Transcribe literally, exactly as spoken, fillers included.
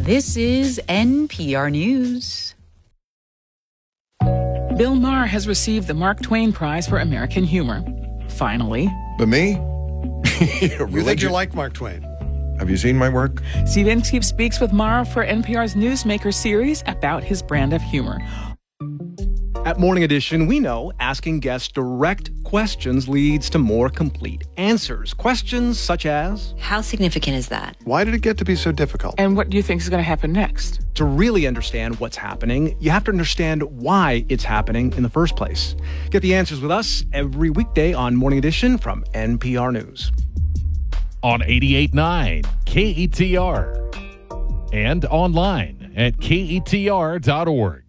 This is N P R News. Bill Maher has received the Mark Twain Prize for American Humor. Finally. But me? You think you like Mark Twain? Have you seen my work? Steve Inskeep speaks with Maher for N P R's Newsmaker series about his brand of humor. At Morning Edition, we know asking guests direct questions leads to more complete answers. Questions such as, how significant is that? Why did it get to be so difficult? And what do you think is going to happen next? To really understand what's happening, you have to understand why it's happening in the first place. Get the answers with us every weekday on Morning Edition from N P R News. On eighty-eight point nine K E T R and online at K E T R dot org.